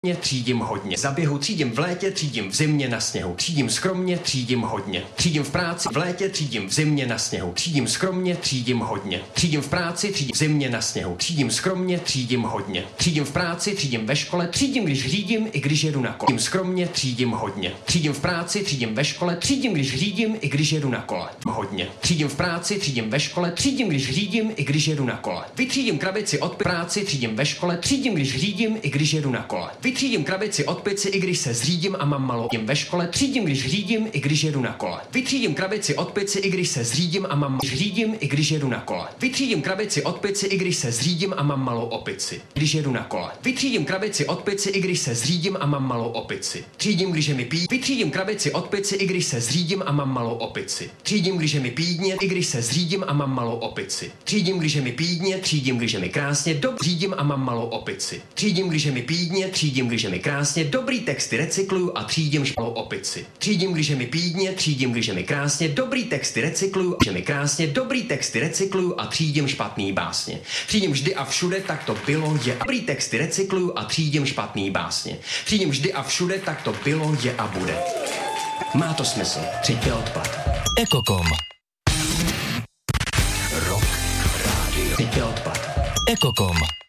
Třídím hodně. Zaběhu třídím v létě, třídím v zimě na sněhu. Třídím skromně, třídím hodně. Třídím v práci, v létě, třídím v zimě na sněhu. Třídím skromně, třídím hodně. Třídím v práci, třídím v zimě na sněhu. Třídím skromně, třídím hodně. Třídím v práci, třídím ve škole, třídím, když řídím, i když jedu na kole. Třídím skromně, třídím hodně. Třídím v práci, třídím ve škole, třídím, když řídím, i když jedu na kole. Hodně. Třídím v práci, třídím ve škole, třídím, když řídím, i když jedu na kole. Vytřídím krabici od práci, třídím ve škole, třídím, když řídím, i když jedu na kole. Vytřídím krabici od pici, i když se zřídím a mám malou. Ve škole třídím, když řídím, i když jedu na kole. Vytřídím krabici od pici, i když se zřídím a mám řídím, i když jedu na kole. Vytřídím krabici od pici, i když se zřídím a mám malou opici. Když jedu na kole. Vytřídím krabici od pici, i když se zřídím a mám malou opici. Třídím, když je mi pí. Vytřídím krabici od pici, i když se zřídím a mám malou opici. Třídím, když je mi pídně, i když se zřídím a mám malou opici. Třídím, když je mi pídně, třídím, když je mi krásně, řídím a mám malou opici. Třídím, když je mi pídně, třídím, když je mi krásně, dobrý texty recykluju a třídím malou opici. Třídím, když je mi pídně, třídím, když je mi krásně, dobrý texty recykluju, že mi krásně, dobrý texty recykluju a třídím špatný básně. Třídím vždy a všude, tak to bylo, je. Dobrý texty recykluju a třídím špatný básně. Třídím vždy a všude, tak to bylo, je a bude. Má to smysl. Třiďte odpad. Ekokom. Rock Radio. Třiďte odpad. Ekokom.